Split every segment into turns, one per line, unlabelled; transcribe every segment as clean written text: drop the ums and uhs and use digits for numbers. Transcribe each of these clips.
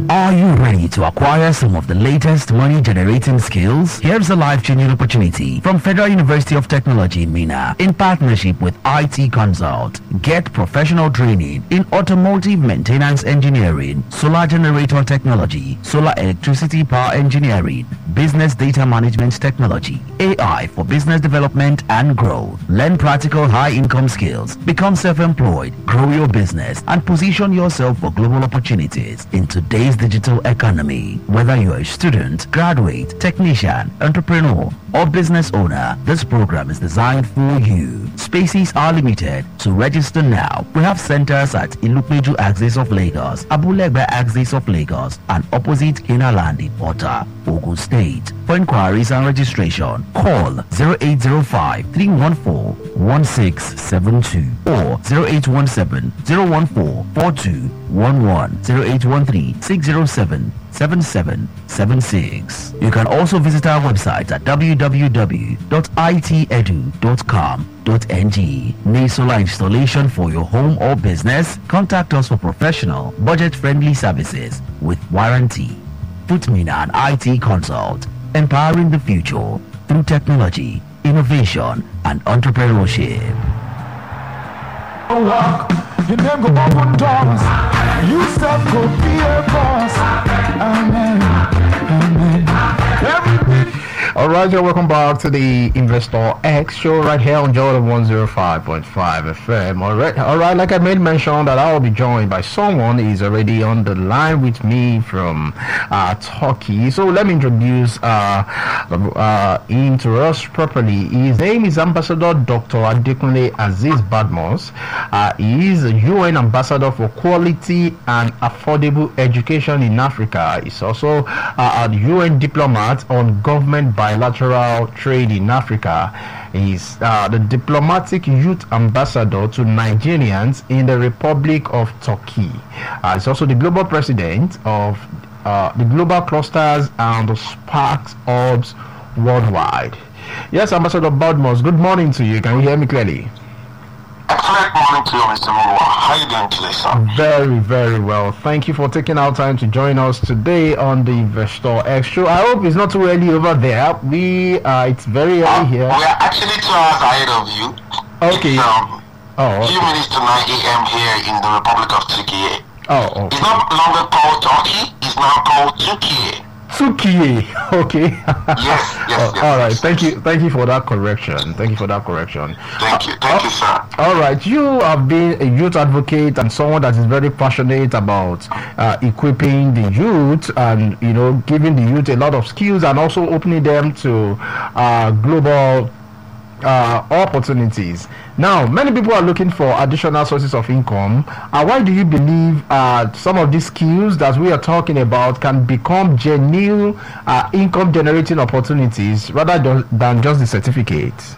Are you ready to acquire some of the latest money-generating skills? Here's a life-changing opportunity from Federal University of Technology, Mina, in partnership with IT Consult. Get professional training in automotive maintenance engineering, solar generator technology, solar electricity power engineering, business data management technology, AI for business development and growth. Learn practical high-income skills, become self-employed, grow your business, and position yourself for global opportunities in today's digital economy. Whether you're a student, graduate, technician, entrepreneur, or business owner, this program is designed for you. Spaces are limited, so register now. We have centers at Ilupeju axis of Lagos, Abulegbe axis of Lagos, and opposite Kenaland in Ota, Ogun State. For inquiries and registration, call 0805-314-1672 or 0817-014-4211, 0813-607-7776. You can also visit our website at www.itedu.com.ng. Need solar installation for your home or business? Contact us for professional, budget-friendly services with warranty. Footmina and IT Consult, empowering the future through technology, innovation, and entrepreneurship.
Walk, your name go open doors. You step go be a boss. Amen. Amen. Everything.
All right, y'all, welcome back to the Investor X show right here on Jordan 105.5 FM. All right, like I made mention that I will be joined by someone who is already on the line with me from Turkey. So let me introduce him to us properly. His name is Ambassador Dr. Adekunle Aziz Badmus. He is a UN Ambassador for Quality and Affordable Education in Africa. He's also a UN diplomat on government bilateral trade in Africa. He's the diplomatic youth ambassador to Nigerians in the Republic of Turkey. He's also the global president of the global clusters and the Sparks Hubs worldwide. Yes, Ambassador Badmus, good morning to you. Can you hear me clearly?
Excellent morning to you, Mr. Mowa. How are you doing today, sir?
Very, very well. Thank you for taking our time to join us today on the Investor X show. I hope it's not too early over there. It's very early here.
We are actually 2 hours ahead of you.
Okay.
It's few minutes to 9 a.m. here in the Republic of Turkey.
Okay.
It's not longer called Turkey. It's now called Turkey.
Turkey, okay.
Yes.
All right, thank you for that correction. Thank you,
sir.
All right, you have been a youth advocate and someone that is very passionate about equipping the youth and giving the youth a lot of skills and also opening them to global opportunities. Now, many people are looking for additional sources of income. Why do you believe some of these skills that we are talking about can become genuine income generating opportunities rather than just the certificates?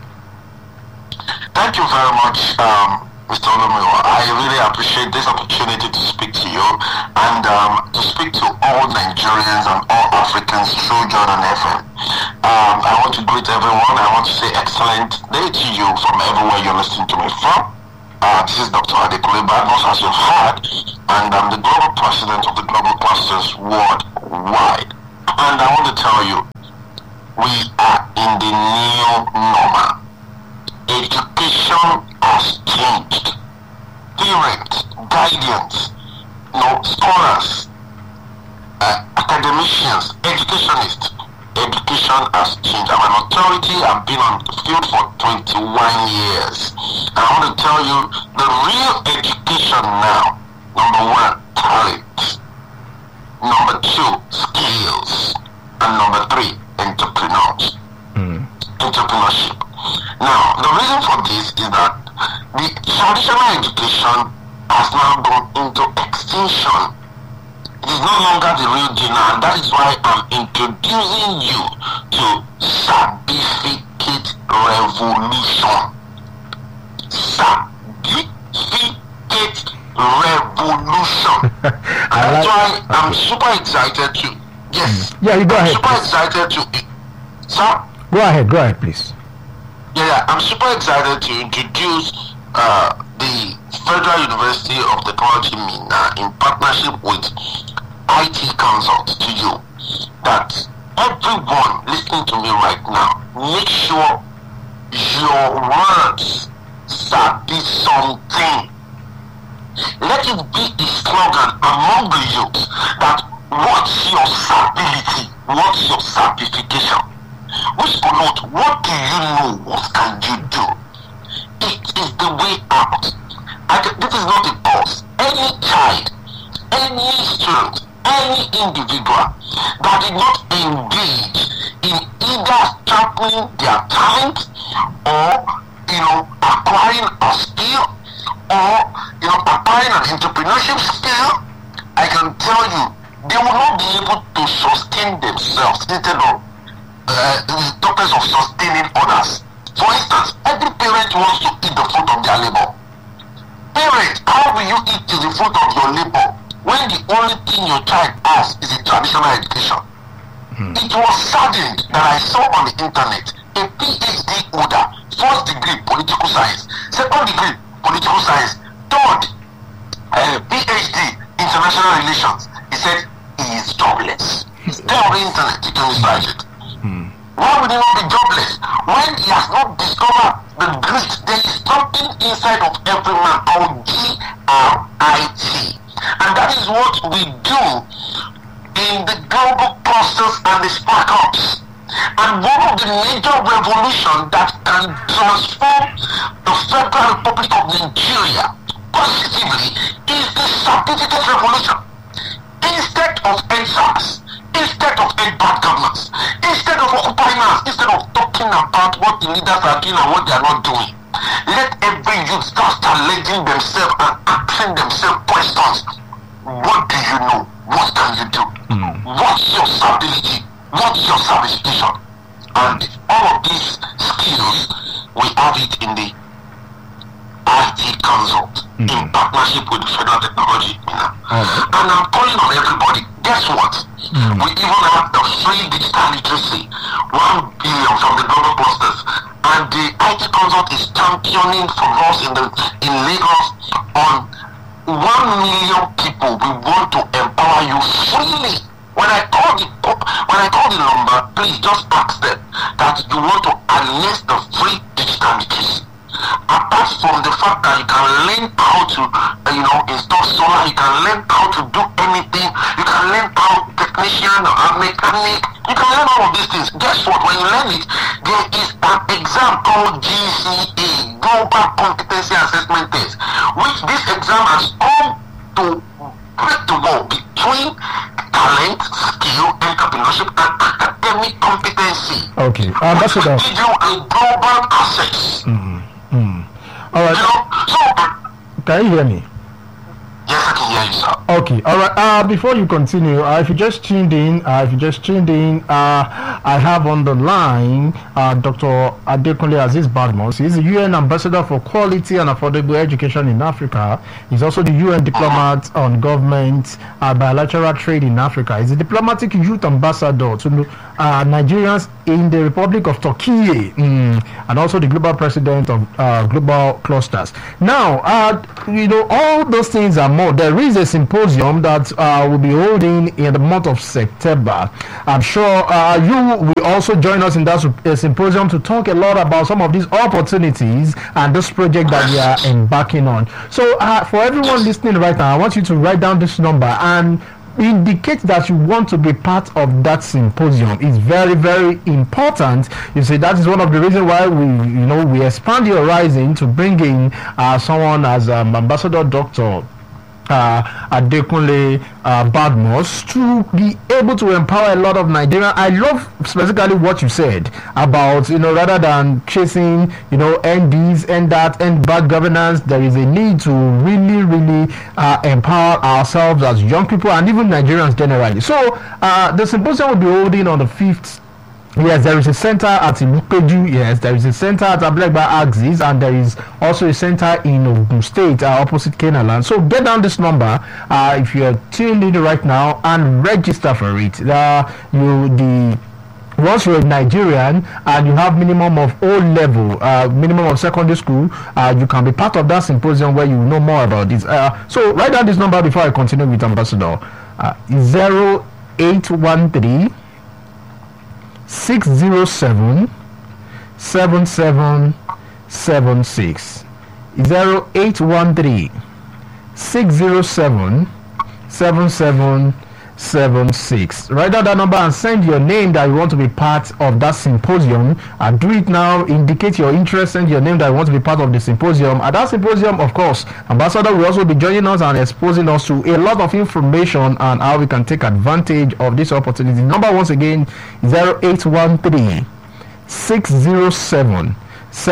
Thank you very much, Mr. Olumiwa. I really appreciate this opportunity to speak to you and to speak to all Nigerians and all Africans through Jordan FM. I want to greet everyone. I want to say excellent day to you from everywhere you're listening to me from. This is Dr. Adekunle Badmus, as you've heard, and I'm the global president of the Global Clusters worldwide. And I want to tell you, we are in the new normal. Education has changed. Parents, guardians, scholars, academicians, educationists. Education has changed. I'm an authority. I've been on the field for 21 years. And I want to tell you, the real education now, number 1, talent. Number 2, skills. And number 3, entrepreneurs. Entrepreneurship. Now, the reason for this is that the traditional education has now gone into extinction. It is no longer the real deal now, and that is why I'm introducing you to certificate revolution. Certificate revolution. And that's why I'm super excited to. Yes.
Yeah, you go ahead.
I'm super excited to. Sir?
Go ahead, please.
Yeah, I'm super excited to introduce the Federal University of Technology, Mina, in partnership with IT Consult to you that everyone listening to me right now, make sure your words be something. Let it be a slogan among the youth that what's your stability, what's your certification, which connote what do you know, what can you do. It is the way out. This is not a course. Any child, any student, any individual that did not engage in either sharpening their talent or acquiring a skill or acquiring an entrepreneurship skill, I can tell you they will not be able to sustain themselves instead of the purpose of sustaining others. For instance, every parent wants to eat the fruit of their labor. Parent, how will you eat the fruit of your labor when the only thing your child has is a traditional education? It was saddened that I saw on the internet a PhD holder, first degree political science, second degree political science, third PhD international relations. He said he is jobless. It's there on the internet, you can research it. Why would he not be jobless when he has not discovered the grit? There is something inside of every man called GRIT, and that is what we do in the global process and the spark-ups. And one of the major revolutions that can transform the Federal Republic of Nigeria positively is the certificate revolution. Instead of NSAS, instead of bad governance, instead of occupying us, instead of talking about what the leaders are doing and what they are not doing, let every youth start challenging themselves and asking themselves questions. What do you know? What can you do? What's your stability? What's your certification? And all of these skills, we have it in the IT Consult in partnership with the Federal Technology. And I'm calling on everybody. Guess what? We even have the free digital literacy, 1 billion from the global clusters, and the IT Consult is championing for us in Lagos on 1 million people. We want to empower you freely. When I call the number, please just ask them that you want to harness the free digital literacy. Apart from the fact that you can learn how to install solar, you can learn how to do anything, you can learn how technician or mechanic, you can learn all of these things. Guess what? When you learn it, there is an exam called GCA, Global Competency Assessment Test, which this exam has come to break the wall between talent, skill, entrepreneurship, and academic competency.
Okay, that's it.
Give you a global access.
All right. Can you hear me?
Yes, I can hear you, sir.
Okay, all right. Before you continue, if you just tuned in, I have on the line Dr. Adekunle Azeez Badmus. He's the UN Ambassador for Quality and Affordable Education in Africa. He's also the UN Diplomat on Government Bilateral Trade in Africa. He's a Diplomatic Youth Ambassador to Nigerians in the Republic of Turkey, and also the Global President of Global Clusters. Now, all those things are more. There is a symposium that we'll be holding in the month of September. I'm sure you will also join us in that symposium to talk a lot about some of these opportunities and this project that we are embarking on. So for everyone listening right now, I want you to write down this number and indicate that you want to be part of that symposium. It's very, very important. You see, that is one of the reasons why we expand the horizon to bring in someone as Ambassador Dr. Adekunle Badmus to be able to empower a lot of Nigerians. I love specifically what you said about, rather than chasing, NDs and that and bad governance, there is a need to really, really empower ourselves as young people and even Nigerians generally. So the symposium will be holding on the 5th. Yes, there is a center at Ilupeju. Yes, there is a center at Ablekba Axis, and there is also a center in Ogun State, opposite Kenaland. So get down this number if you are tuned in right now and register for it. Once you're a Nigerian and you have minimum of O-level, minimum of secondary school, you can be part of that symposium where you know more about this. So write down this number before I continue with Ambassador. 0813 607 7776. 0813 607 7776. Write down that number and send your name that you want to be part of that symposium. And do it now. Indicate your interest. Send your name that you want to be part of the symposium. At that symposium, of course, Ambassador will also be joining us and exposing us to a lot of information on how we can take advantage of this opportunity. Number once again, 0813 607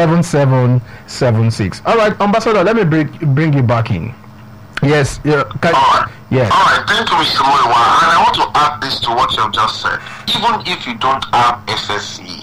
7776. All right, Ambassador, let me bring you back in. Yes, yeah, yes.
All right, thank you, Mr. Moiwa. And I want to add this to what you have just said. Even if you don't have SSC,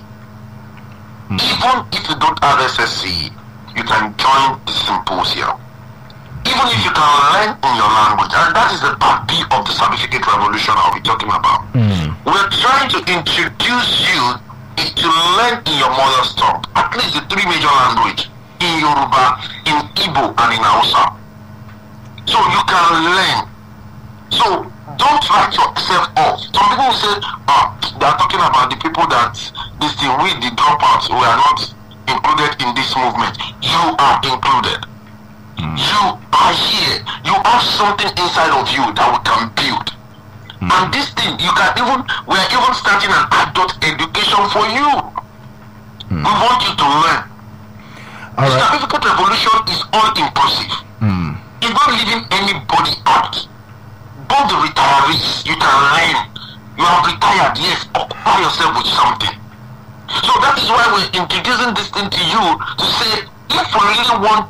you can join the symposium. Even if you can learn in your language, and that is the part B of the certificate revolution I'll be talking about. We're trying to introduce you to learn in your mother's tongue, at least the three major languages, in Yoruba, in Igbo, and in Hausa. So you can learn. So don't write yourself off. Some people will say, they are talking about the people that the dropouts who are not included in this movement. You are included. You are here. You have something inside of you that we can build. And this thing, we are even starting an adult education for you. We want you to learn. The certificate revolution is all inclusive. It's not leaving anybody out. Both the retirees, you can learn. You have retired, yes, occupy yourself with something. So that is why we're introducing this thing to you to say, if we really want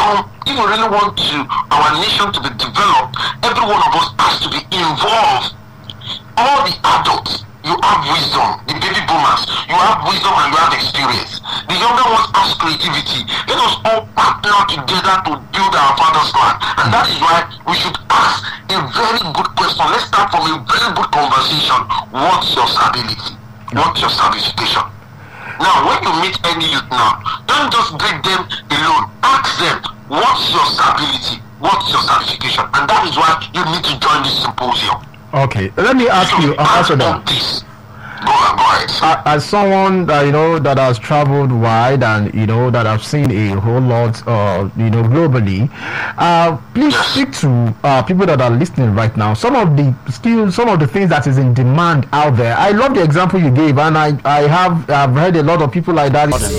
our nation to be developed, every one of us has to be involved. All the adults, you have wisdom. The baby boomers, you have wisdom and you have experience. The younger ones have creativity. Let us all partner together to build our father's land. And that is why we should ask a very good question. Let's start from a very good conversation. What's your stability? What's your certification? Now, when you meet any youth now, don't just greet them alone. Ask them, what's your stability? What's your certification? And that is why you need to join this symposium.
Okay, let me ask you, Ambassador.
Go ahead.
As someone that that has traveled wide and that I've seen a whole lot, globally, please speak to people that are listening right now. Some of the skills, some of the things that is in demand out there. I love the example you gave, and I've heard a lot of people like that.